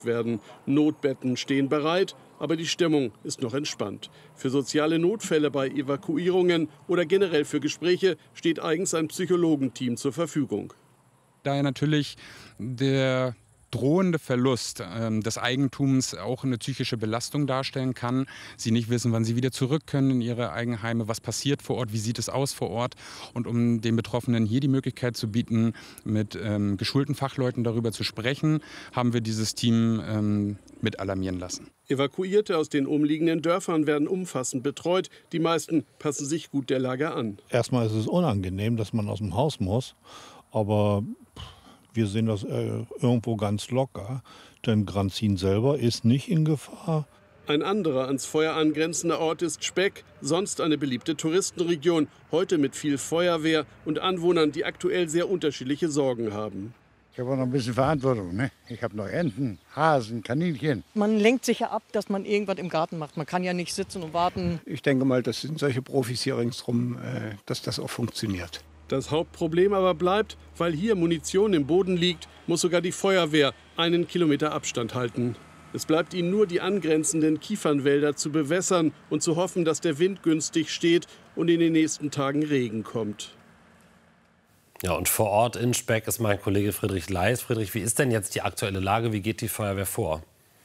werden. Notbetten stehen bereit, aber die Stimmung ist noch entspannt. Für soziale Notfälle bei Evakuierungen oder generell für Gespräche steht eigens ein Psychologenteam zur Verfügung. Daher natürlich der drohende Verlust des Eigentums auch eine psychische Belastung darstellen kann. Sie nicht wissen, wann sie wieder zurück können in ihre Eigenheime, was passiert vor Ort, wie sieht es aus vor Ort. Und um den Betroffenen hier die Möglichkeit zu bieten, mit geschulten Fachleuten darüber zu sprechen, haben wir dieses Team mit alarmieren lassen. Evakuierte aus den umliegenden Dörfern werden umfassend betreut. Die meisten passen sich gut der Lage an. Erstmal ist es unangenehm, dass man aus dem Haus muss, aber wir sehen das irgendwo ganz locker, denn Granzin selber ist nicht in Gefahr. Ein anderer ans Feuer angrenzender Ort ist Speck, sonst eine beliebte Touristenregion, heute mit viel Feuerwehr und Anwohnern, die aktuell sehr unterschiedliche Sorgen haben. Ich habe auch noch ein bisschen Verantwortung, ne? Ich habe noch Enten, Hasen, Kaninchen. Man lenkt sich ja ab, dass man irgendwas im Garten macht. Man kann ja nicht sitzen und warten. Ich denke mal, das sind solche Profis hier ringsherum, dass das auch funktioniert. Das Hauptproblem aber bleibt, weil hier Munition im Boden liegt, muss sogar die Feuerwehr 1 Kilometer Abstand halten. Es bleibt ihnen nur, die angrenzenden Kiefernwälder zu bewässern und zu hoffen, dass der Wind günstig steht und in den nächsten Tagen Regen kommt. Ja, und vor Ort in Speck ist mein Kollege Friedrich Leis. Friedrich, wie ist denn jetzt die aktuelle Lage? Wie geht die Feuerwehr vor?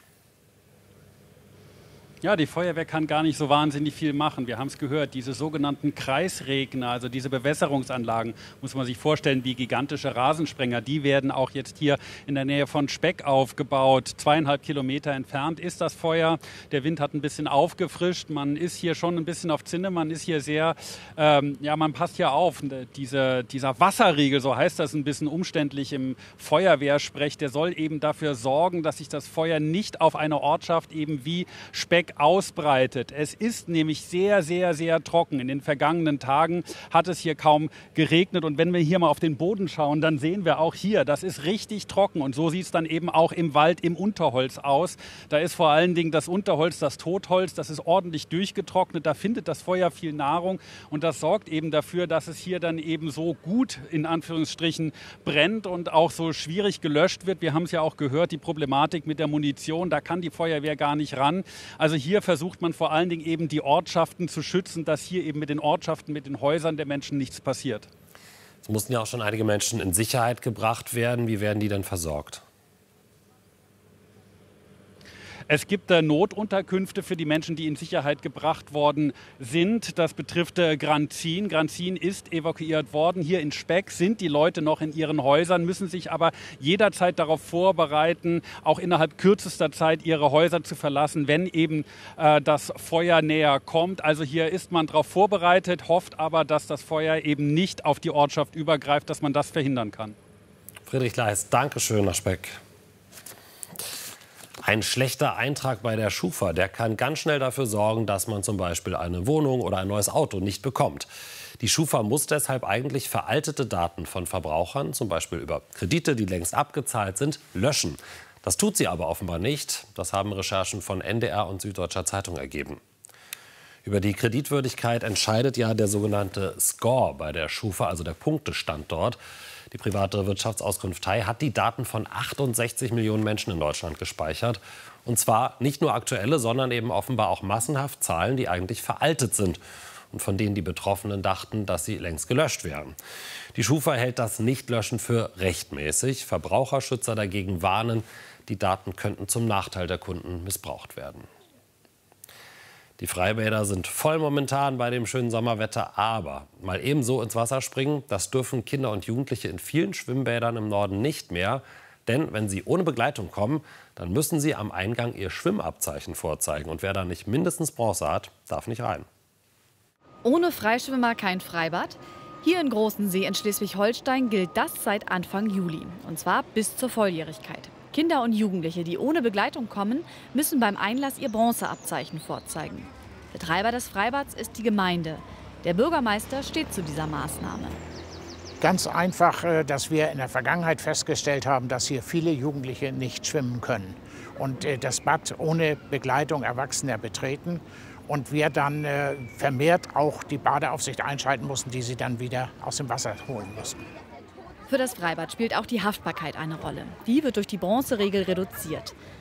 Ja, die Feuerwehr kann gar nicht so wahnsinnig viel machen. Wir haben es gehört, diese sogenannten Kreisregner, also diese Bewässerungsanlagen, muss man sich vorstellen, wie gigantische Rasensprenger. Die werden auch jetzt hier in der Nähe von Speck aufgebaut. 2,5 Kilometer entfernt ist das Feuer. Der Wind hat ein bisschen aufgefrischt. Man ist hier schon ein bisschen auf Zinne. Man ist hier sehr, man passt hier auf. Dieser Wasserriegel, so heißt das ein bisschen umständlich im Feuerwehrsprech, der soll eben dafür sorgen, dass sich das Feuer nicht auf eine Ortschaft eben wie Speck ausbreitet. Es ist nämlich sehr, sehr, sehr trocken. In den vergangenen Tagen hat es hier kaum geregnet. Und wenn wir hier mal auf den Boden schauen, dann sehen wir auch hier, das ist richtig trocken. Und so sieht es dann eben auch im Wald, im Unterholz aus. Da ist vor allen Dingen das Unterholz, das Totholz, das ist ordentlich durchgetrocknet. Da findet das Feuer viel Nahrung. Und das sorgt eben dafür, dass es hier dann eben so gut, in Anführungsstrichen, brennt und auch so schwierig gelöscht wird. Wir haben es ja auch gehört, die Problematik mit der Munition. Da kann die Feuerwehr gar nicht ran. Also hier versucht man vor allen Dingen eben die Ortschaften zu schützen, dass hier eben mit den Ortschaften, mit den Häusern der Menschen nichts passiert. Es mussten ja auch schon einige Menschen in Sicherheit gebracht werden. Wie werden die denn versorgt? Es gibt Notunterkünfte für die Menschen, die in Sicherheit gebracht worden sind. Das betrifft Granzin. Granzin ist evakuiert worden. Hier in Speck sind die Leute noch in ihren Häusern, müssen sich aber jederzeit darauf vorbereiten, auch innerhalb kürzester Zeit ihre Häuser zu verlassen, wenn eben das Feuer näher kommt. Also hier ist man darauf vorbereitet, hofft aber, dass das Feuer eben nicht auf die Ortschaft übergreift, dass man das verhindern kann. Friedrich Leis, Dankeschön nach Speck. Ein schlechter Eintrag bei der Schufa, der kann ganz schnell dafür sorgen, dass man zum Beispiel eine Wohnung oder ein neues Auto nicht bekommt. Die Schufa muss deshalb eigentlich veraltete Daten von Verbrauchern, zum Beispiel über Kredite, die längst abgezahlt sind, löschen. Das tut sie aber offenbar nicht. Das haben Recherchen von NDR und Süddeutscher Zeitung ergeben. Über die Kreditwürdigkeit entscheidet ja der sogenannte Score bei der Schufa, also der Punktestand dort. Die private Wirtschaftsauskunft TAI hat die Daten von 68 Millionen Menschen in Deutschland gespeichert. Und zwar nicht nur aktuelle, sondern eben offenbar auch massenhaft Zahlen, die eigentlich veraltet sind und von denen die Betroffenen dachten, dass sie längst gelöscht wären. Die Schufa hält das Nichtlöschen für rechtmäßig. Verbraucherschützer dagegen warnen, die Daten könnten zum Nachteil der Kunden missbraucht werden. Die Freibäder sind voll momentan bei dem schönen Sommerwetter, aber mal ebenso ins Wasser springen, das dürfen Kinder und Jugendliche in vielen Schwimmbädern im Norden nicht mehr. Denn wenn sie ohne Begleitung kommen, dann müssen sie am Eingang ihr Schwimmabzeichen vorzeigen. Und wer da nicht mindestens Bronze hat, darf nicht rein. Ohne Freischwimmer kein Freibad. Hier in Großensee in Schleswig-Holstein gilt das seit Anfang Juli. Und zwar bis zur Volljährigkeit. Kinder und Jugendliche, die ohne Begleitung kommen, müssen beim Einlass ihr Bronzeabzeichen vorzeigen. Betreiber des Freibads ist die Gemeinde. Der Bürgermeister steht zu dieser Maßnahme. Ganz einfach, dass wir in der Vergangenheit festgestellt haben, dass hier viele Jugendliche nicht schwimmen können. Und das Bad ohne Begleitung Erwachsener betreten. Und wir dann vermehrt auch die Badeaufsicht einschalten mussten, die sie dann wieder aus dem Wasser holen mussten. Für das Freibad spielt auch die Haftbarkeit eine Rolle. Die wird durch die Bronzeregel reduziert.